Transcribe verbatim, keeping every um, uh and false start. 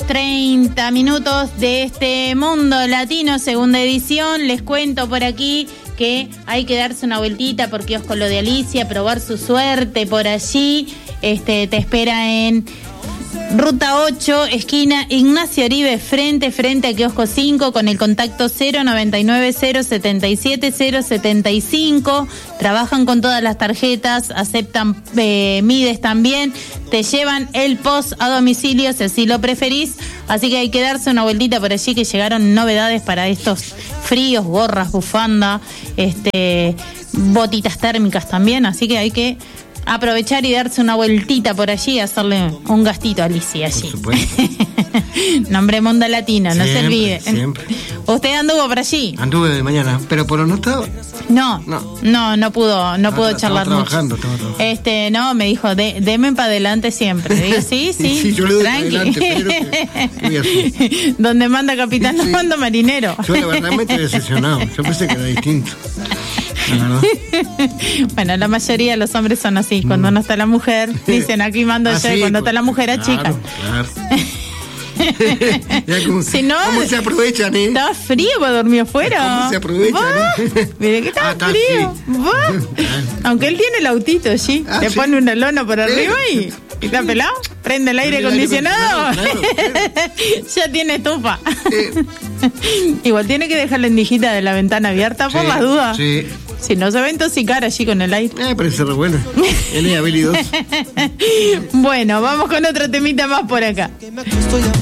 treinta minutos de este Mundo Latino, segunda edición. Les cuento por aquí que hay que darse una vueltita por Kiosco Lo de Alicia, probar su suerte por allí. Este, te espera en Ruta ocho, esquina Ignacio Oribe, frente, frente a Kiosco cinco, con el contacto cero noventa y nueve, cero setenta y siete, cero setenta y cinco. Trabajan con todas las tarjetas, aceptan eh, Mides también. Te llevan el post a domicilio si así lo preferís. Así que hay que darse una vueltita por allí, que llegaron novedades para estos fríos, gorras, bufanda, este, botitas térmicas también. Así que hay que aprovechar y darse una vueltita por allí y hacerle un gastito a Alicia allí. Por supuesto. Nombre Mundo Latino, no Siempre, se olvide. Siempre. ¿Usted anduvo por allí? Anduve de mañana, pero por no estaba. No, No, no, no pudo, no Estaba pudo tra- charlar estaba mucho. trabajando, estaba trabajando. Este, no, me dijo, de, deme para adelante siempre. Digo, sí, sí, Sí, yo le doy para tranqui. adelante, pero que- ¿qué voy a hacer? Donde manda capitán, no Sí. manda marinero. Yo la verdad me estoy decepcionado. Yo pensé que era distinto. La verdad. Bueno, la mayoría de los hombres son así. Cuando no está la mujer, dicen aquí mando Ah, yo, y sí, cuando pues, está la mujer, a claro, chica. Claro. Ya como, Si no, ¿cómo se aprovechan, eh? Está frío para dormir afuera. ¿Cómo se aprovechan, Va. eh? Mire que está Ah, está frío. así. Va. Aunque él tiene el autito, ¿sí? Ah, Le sí. pone una lona por Sí. arriba y, y está pelado. Prende el aire Prende el aire acondicionado. acondicionado, claro, Ya tiene estufa. Eh. Igual tiene que dejar la endijita de la ventana abierta por Sí, las dudas. Sí. Si no se va a intoxicar allí con el aire. Eh, parece re bueno. Él es habilidoso. Bueno, vamos con otro temita más por acá. Que me acuesto y